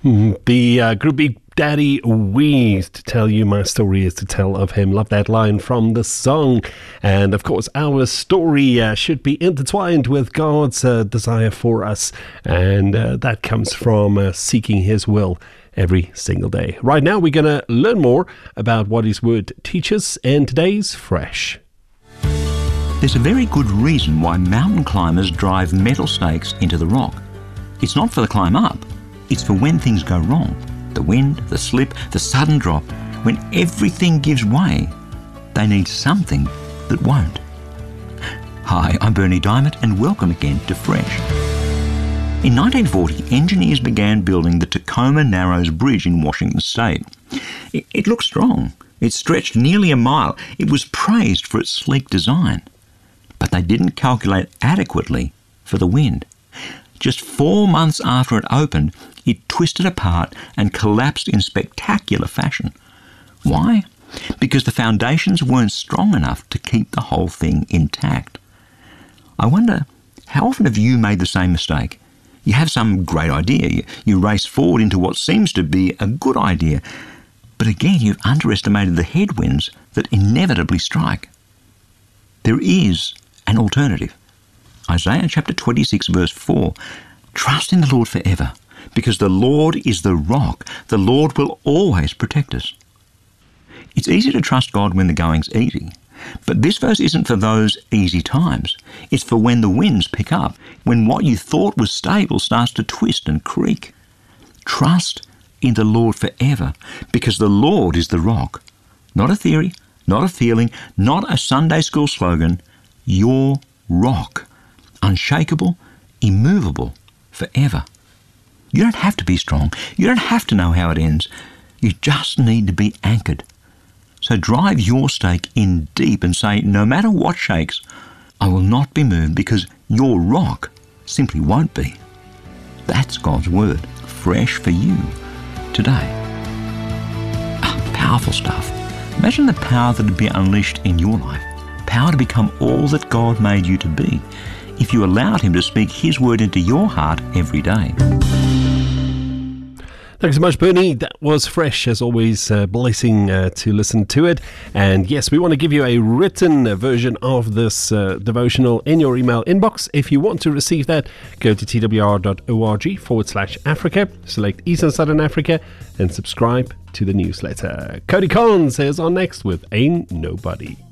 The group Big Daddy Weave, to tell you my story is to tell of him. Love that line from the song. And of course, our story should be intertwined with God's desire for us. And that comes from seeking His will every single day. Right now, we're going to learn more about what His Word teaches in today's Fresh. There's a very good reason why mountain climbers drive metal stakes into the rock. It's not for the climb up. It's for when things go wrong. The wind, the slip, the sudden drop. When everything gives way, they need something that won't. Hi, I'm Bernie Diamond and welcome again to Fresh. In 1940, engineers began building the Tacoma Narrows Bridge in Washington State. It looked strong. It stretched nearly a mile. It was praised for its sleek design. But they didn't calculate adequately for the wind. Just 4 months after it opened, it twisted apart and collapsed in spectacular fashion. Why? Because the foundations weren't strong enough to keep the whole thing intact. I wonder, how often have you made the same mistake? You have some great idea. You race forward into what seems to be a good idea. But again, you've underestimated the headwinds that inevitably strike. There is an alternative. Isaiah chapter 26 verse 4, trust in the Lord forever, because the Lord is the rock. The Lord will always protect us. It's easy to trust God when the going's easy, but this verse isn't for those easy times. It's for when the winds pick up, when what you thought was stable starts to twist and creak. Trust in the Lord forever, because the Lord is the rock. Not a theory, not a feeling, not a Sunday school slogan. Your rock. Unshakable, immovable, forever. You don't have to be strong. You don't have to know how it ends. You just need to be anchored. So drive your stake in deep and say, no matter what shakes, I will not be moved, because your rock simply won't be. That's God's Word, fresh for you today. Powerful stuff. Imagine the power that would be unleashed in your life. Power to become all that God made you to be, if you allowed Him to speak His word into your heart every day. Thanks so much, Bernie. That was Fresh. As always, a blessing to listen to it. And yes, we want to give you a written version of this devotional in your email inbox. If you want to receive that, go to twr.org/Africa, select Eastern Southern Africa, and subscribe to the newsletter. Cody Collins is on next with Ain't Nobody.